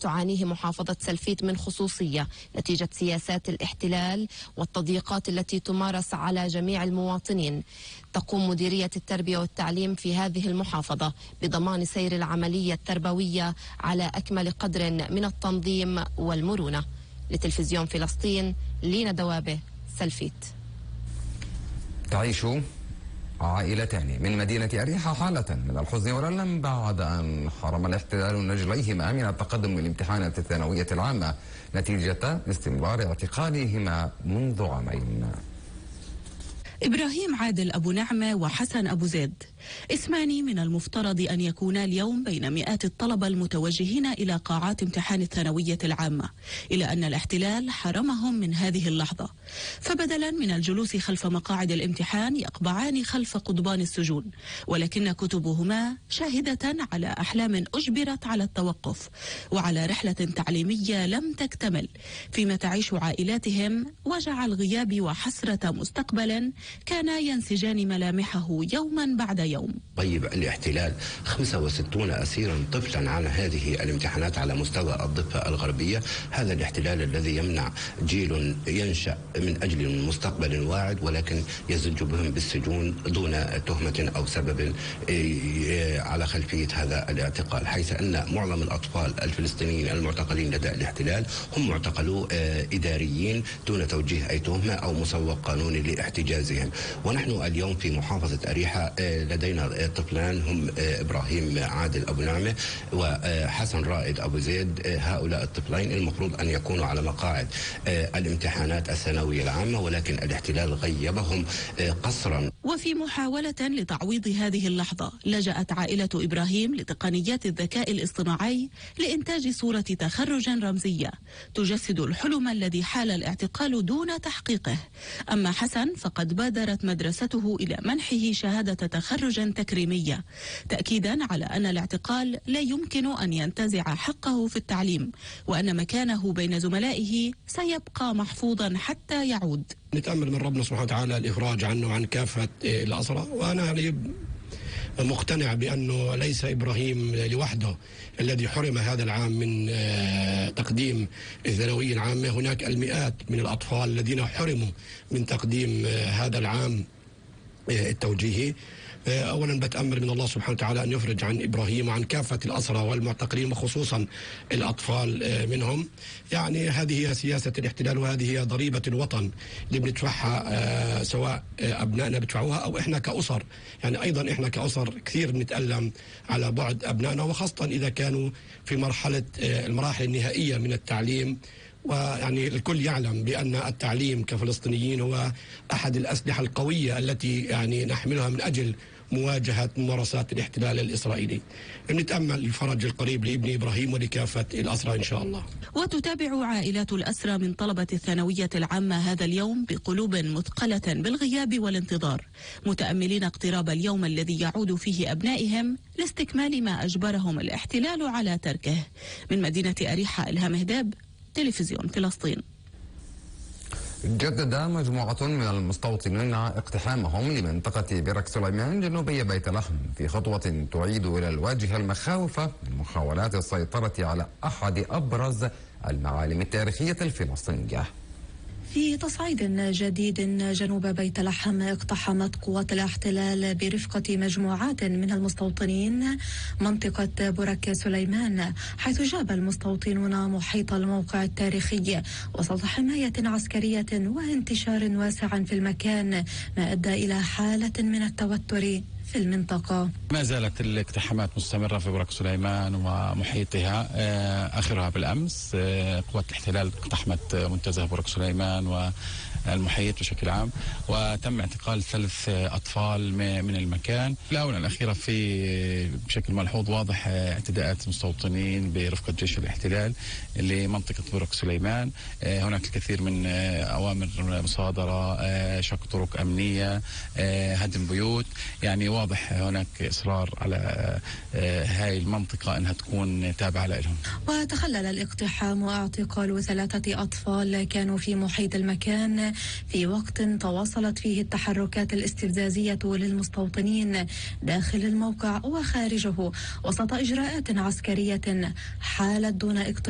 تعانيه محافظة سلفيت من خصوصية نتيجة سياسات الاحتلال والتضييقات التي تمارس على جميع المواطنين. تقوم مديرية التربية والتعليم في هذه المحافظة بضمان سير العملية التربوية على أكمل قدر من التنظيم والمرونة. لتلفزيون فلسطين، لينا دوابة، سلفيت. تعيش عائلتان من مدينة أريحة حالة من الحزن والألم بعد أن حرم الاحتلال نجليهما من التقدم بالامتحانات الثانوية العامة نتيجة استمرار اعتقالهما منذ عامين. إبراهيم عادل أبو نعمة وحسن أبو زيد اسمان من المفترض أن يكونا اليوم بين مئات الطلبة المتوجهين إلى قاعات امتحان الثانوية العامة، إلى أن الاحتلال حرمهم من هذه اللحظة، فبدلا من الجلوس خلف مقاعد الامتحان يقبعان خلف قضبان السجون، ولكن كتبهما شاهدة على أحلام أجبرت على التوقف وعلى رحلة تعليمية لم تكتمل، فيما تعيش عائلاتهم وجع الغياب وحسرة مستقبل كان ينسجان ملامحه يوما بعد يوم. طيب الاحتلال 65 أسيرا طفلا عن هذه الامتحانات على مستوى الضفة الغربية. هذا الاحتلال الذي يمنع جيل ينشأ من أجل مستقبل واعد، ولكن يزج بهم بالسجون دون تهمة أو سبب على خلفية هذا الاعتقال، حيث أن معظم الأطفال الفلسطينيين المعتقلين لدى الاحتلال هم معتقلو إداريين دون توجيه أي تهمة أو مسوق قانوني لاحتجازهم. ونحن اليوم في محافظة أريحة لدينا طفلان هم إبراهيم عادل أبو نعمة وحسن رائد أبو زيد. هؤلاء الطفلين المفروض أن يكونوا على مقاعد الامتحانات الثانوية العامة، ولكن الاحتلال غيبهم قسرا. وفي محاولة لتعويض هذه اللحظة لجأت عائلة إبراهيم لتقنيات الذكاء الاصطناعي لإنتاج صورة تخرج رمزية تجسد الحلم الذي حال الاعتقال دون تحقيقه. أما حسن فقد بادرت مدرسته إلى منحه شهادة تخرج تكريمية، تأكيدا على أن الاعتقال لا يمكن أن ينتزع حقه في التعليم، وأن مكانه بين زملائه سيبقى محفوظا حتى يعود. نتأمل من ربنا سبحانه وتعالى الإفراج عنه وعن كافة الأسرى، وأنا مقتنع بأنه ليس إبراهيم لوحده الذي حرم هذا العام من تقديم الثانوية العامة. هناك المئات من الأطفال الذين حرموا من تقديم هذا العام التوجيهي. أولا بتأمل من الله سبحانه وتعالى أن يفرج عن إبراهيم وعن كافة الأسرى والمعتقلين وخصوصا الأطفال منهم. يعني هذه هي سياسة الاحتلال، وهذه هي ضريبة الوطن اللي بندفعها، سواء أبنائنا بدفعوها أو إحنا كأسر. يعني أيضا إحنا كأسر كثير نتألم على بعد أبنائنا، وخاصة إذا كانوا في المراحل النهائية من التعليم. ويعني الكل يعلم بأن التعليم كفلسطينيين هو أحد الأسلحة القوية التي يعني نحملها من أجل مواجهة ممارسات الاحتلال الإسرائيلي. نتأمل الفرج القريب لابن إبراهيم ولكافة الأسرى إن شاء الله. وتتابع عائلات الأسرى من طلبة الثانوية العامة هذا اليوم بقلوب مثقلة بالغياب والانتظار، متأملين اقتراب اليوم الذي يعود فيه أبنائهم لاستكمال ما أجبرهم الاحتلال على تركه. من مدينة أريحة، إلهام هداب، تلفزيون فلسطين. جدد مجموعة من المستوطنين اقتحامهم لمنطقة برك سليمان جنوبي بيت لحم في خطوة تعيد إلى الواجهة المخاوف من محاولات السيطرة على أحد أبرز المعالم التاريخية الفلسطينية. في تصعيد جديد جنوب بيت لحم اقتحمت قوات الاحتلال برفقة مجموعات من المستوطنين منطقة برك سليمان، حيث جاب المستوطنون محيط الموقع التاريخي وسط حماية عسكرية وانتشار واسع في المكان، ما أدى إلى حالة من التوتر في المنطقة. ما زالت الاقتحامات مستمرة في برك سليمان ومحيطها، آخرها بالأمس قوات الاحتلال اقتحمت منتزه برك سليمان والمحيط بشكل عام، وتم اعتقال 3 أطفال من المكان. في الآونة الأخيرة في بشكل ملحوظ واضح اعتداءات مستوطنين برفقة جيش الاحتلال لمنطقة برك سليمان. هناك الكثير من أوامر مصادرة، شق طرق أمنية، هدم بيوت. يعني واضح هناك إصرار على هاي المنطقة أنها تكون تابعة لهم. وتخلل الاقتحام واعتقال 3 أطفال كانوا في محيط المكان في وقت تواصلت فيه التحركات الاستفزازية للمستوطنين داخل الموقع وخارجه، وسط إجراءات عسكرية حالت دون اقتحام